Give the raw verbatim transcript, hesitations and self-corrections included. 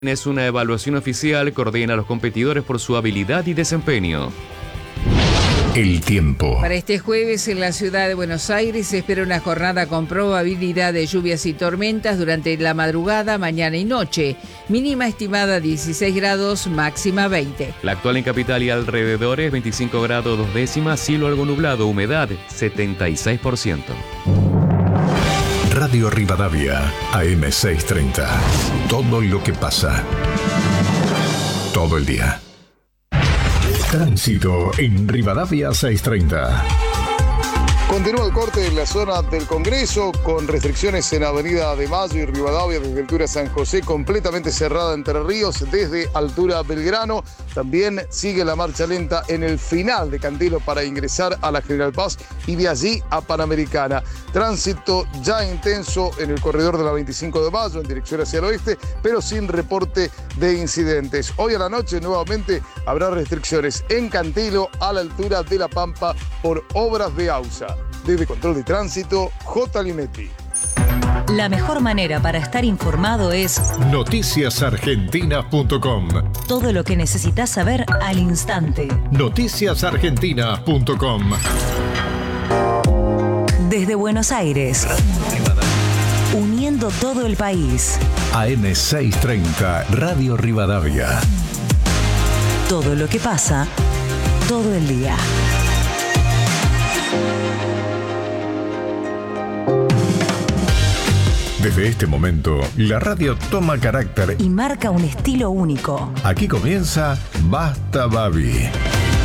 Es una evaluación oficial que ordena a los competidores por su habilidad y desempeño. El tiempo. Para este jueves en la ciudad de Buenos Aires se espera una jornada con probabilidad de lluvias y tormentas durante la madrugada, mañana y noche. Mínima estimada dieciséis grados, máxima veinte. La actual en capital y alrededores, veinticinco grados dos décimas, cielo algo nublado, humedad setenta y seis por ciento. Radio Rivadavia, A M seiscientos treinta. Todo lo que pasa. Todo el día. Tránsito en Rivadavia seiscientos treinta. Continúa el corte en la zona del Congreso con restricciones en Avenida de Mayo y Rivadavia desde altura San José, completamente cerrada Entre Ríos desde altura Belgrano. También sigue la marcha lenta en el final de Cantilo para ingresar a la General Paz y de allí a Panamericana. Tránsito ya intenso en el corredor de la veinticinco de mayo en dirección hacia el oeste, pero sin reporte de incidentes. Hoy a la noche nuevamente habrá restricciones en Cantilo a la altura de La Pampa por obras de AUSA. Desde Control de Tránsito, J. Linetti. La mejor manera para estar informado es noticias argentinas punto com. Todo lo que necesitas saber al instante. noticias argentinas punto com. Desde Buenos Aires, uniendo todo el país. A M seiscientos treinta, Radio Rivadavia. Todo lo que pasa, todo el día. Desde este momento, la radio toma carácter y marca un estilo único. Aquí comienza Basta Babi.